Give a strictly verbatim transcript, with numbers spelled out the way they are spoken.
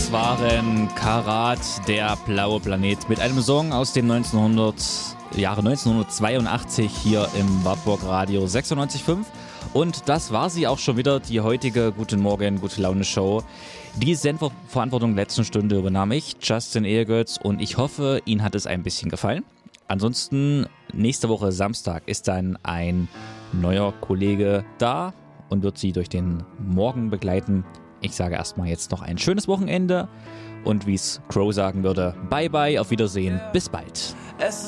Das waren Karat, der blaue Planet, mit einem Song aus dem neunzehnhundert, Jahre neunzehnhundertzweiundachtzig hier im Wartburg Radio sechsundneunzig Komma fünf. Und das war sie auch schon wieder, die heutige Guten Morgen, Gute Laune Show. Die Sendeverantwortung letzten Stunde übernahm ich, Justin Ehrgötz, und ich hoffe, Ihnen hat es ein bisschen gefallen. Ansonsten, nächste Woche Samstag ist dann ein neuer Kollege da und wird Sie durch den Morgen begleiten. Ich sage erstmal jetzt noch ein schönes Wochenende und wie es Crow sagen würde, bye bye, auf Wiedersehen, bis bald. Es